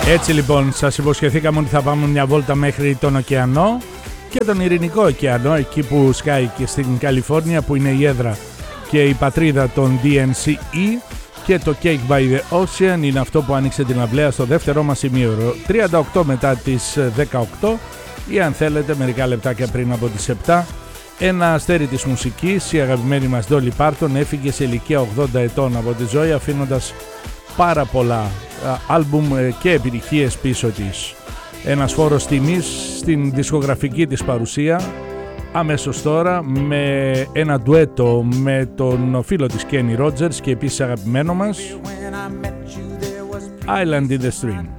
Έτσι λοιπόν, σας υποσχεθήκαμε ότι θα πάμε μια βόλτα μέχρι τον ωκεανό και τον Ειρηνικό ωκεανό, εκεί που σκάει και στην Καλιφόρνια, που είναι η έδρα και η πατρίδα των DNCE, και το Cake by the Ocean είναι αυτό που άνοιξε την αυλαία στο δεύτερό μας ημίωρο, 38 μετά τις 18 ή αν θέλετε μερικά λεπτάκια πριν από τις 7. Ένα αστέρι της μουσικής, η αγαπημένη μας Dolly Parton, έφυγε σε ηλικία 80 ετών από τη ζωή, αφήνοντας πάρα πολλά άλμπουμ και επιτυχίες πίσω της. Ένας φόρος τιμής στην δισκογραφική της παρουσία, αμέσως τώρα με ένα ντουέτο με τον φίλο της Kenny Rogers και επίσης αγαπημένο μας, Island in the Stream.